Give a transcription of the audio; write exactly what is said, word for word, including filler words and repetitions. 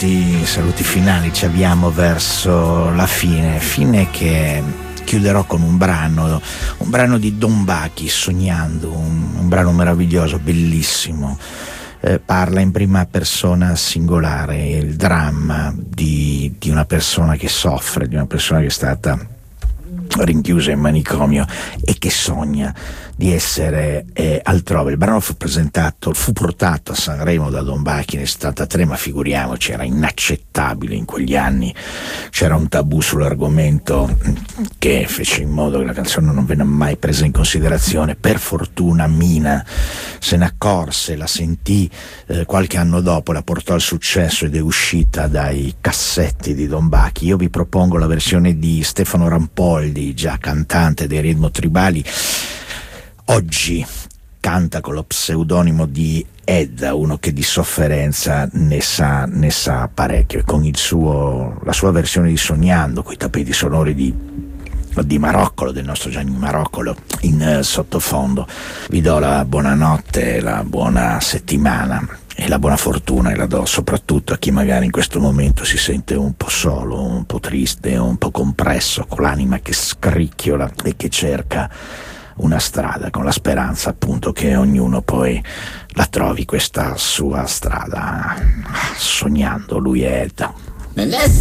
saluti, saluti finali, ci avviamo verso la fine, fine che chiuderò con un brano, un brano di Don Bucchi, Sognando, un, un brano meraviglioso, bellissimo. Eh, parla in prima persona singolare, il dramma di, di una persona che soffre, di una persona che è stata rinchiusa in manicomio e che sogna di essere eh, altrove. Il brano fu presentato, fu portato a Sanremo da Don Bucchi nel settantatré, ma figuriamoci, era inaccettabile in quegli anni, c'era un tabù sull'argomento che fece in modo che la canzone non venne mai presa in considerazione. Per fortuna Mina se ne accorse, la sentì eh, qualche anno dopo, la portò al successo ed è uscita dai cassetti di Don Bucchi. Io vi propongo la versione di Stefano Rampoldi, già cantante dei Ritmo Tribali. Oggi canta con lo pseudonimo di Edda, uno che di sofferenza ne sa, ne sa parecchio, e con il suo, la sua versione di Sognando, coi tappeti sonori di, di Maroccolo, del nostro Gianni Maroccolo in uh, sottofondo. Vi do la buonanotte, la buona settimana e la buona fortuna, e la do soprattutto a chi magari in questo momento si sente un po' solo, un po' triste, un po' compresso, con l'anima che scricchiola e che cerca una strada, con la speranza appunto che ognuno poi la trovi questa sua strada. Sognando, lui è Edda.